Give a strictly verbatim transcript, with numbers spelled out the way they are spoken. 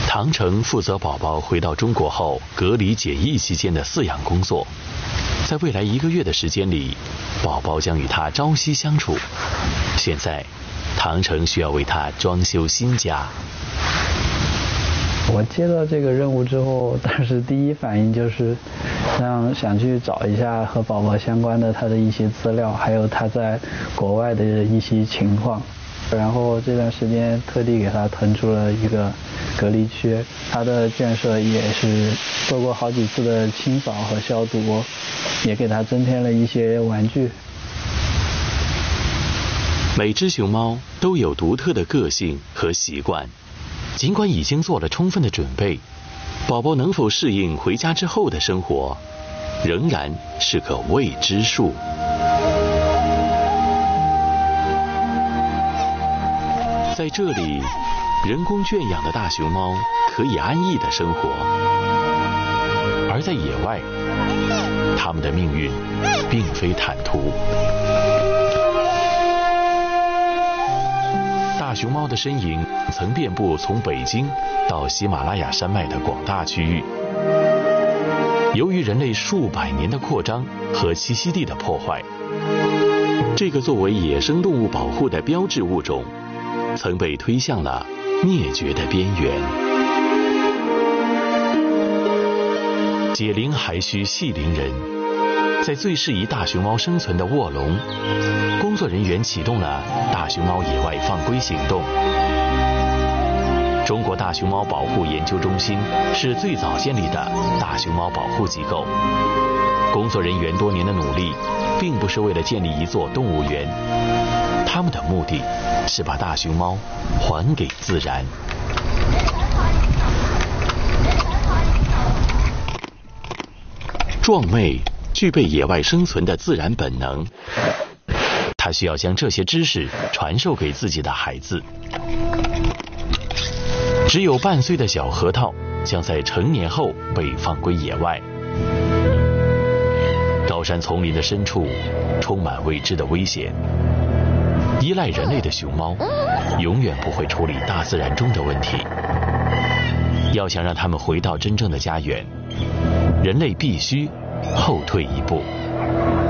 唐城负责宝宝回到中国后隔离检疫期间的饲养工作。在未来一个月的时间里，宝宝将与他朝夕相处。现在，唐城需要为他装修新家。 我接到这个任务之后，当时第一反应就是让想去找一下和宝宝相关的他的一些资料，还有他在国外的一些情况。然后这段时间特地给他腾出了一个隔离区，他的圈舍也是做过好几次的清扫和消毒，也给他增添了一些玩具。 每只熊猫都有独特的个性和习惯，尽管已经做了充分的准备，宝宝能否适应回家之后的生活，仍然是个未知数。在这里，人工圈养的大熊猫可以安逸的生活，而在野外，它们的命运并非坦途。大熊猫的身影曾遍布从北京到喜马拉雅山脉的广大区域。由于人类数百年的扩张和栖息地的破坏，这个作为野生动物保护的标志物种，曾被推向了灭绝的边缘。解铃还须系铃人，在最适宜大熊猫生存的卧龙，工作人员启动了大熊猫野外放归行动。中国大熊猫保护研究中心是最早建立的大熊猫保护机构。工作人员多年的努力，并不是为了建立一座动物园，他们的目的是把大熊猫还给自然。壮妹具备野外生存的自然本能，她需要将这些知识传授给自己的孩子。只有半岁的小核桃将在成年后被放归野外。高山丛林的深处充满未知的危险，依赖人类的熊猫永远不会处理大自然中的问题。要想让它们回到真正的家园，人类必须后退一步。